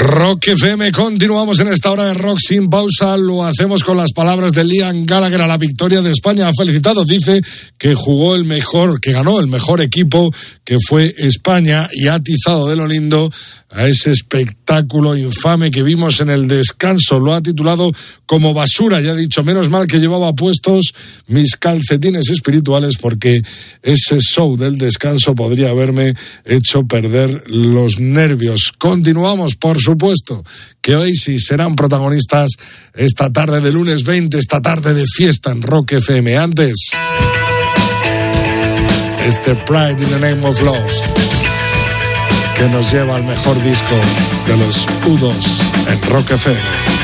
Rock FM, continuamos en esta hora de Rock sin pausa. Lo hacemos con las palabras de Liam Gallagher a la victoria de España. Ha felicitado, dice que jugó el mejor, que ganó el mejor equipo, que fue España, y ha atizado de lo lindo a ese espectáculo infame que vimos en el descanso. Lo ha titulado como basura y ha dicho: menos mal que llevaba puestos mis calcetines espirituales, porque ese show del descanso podría haberme hecho perder los nervios. Continuamos, por supuesto, que Oasis serán protagonistas esta tarde de lunes 20, esta tarde de fiesta en Rock FM. Antes, este Pride in the Name of Love, que nos lleva al mejor disco de los U2 en Rock FM.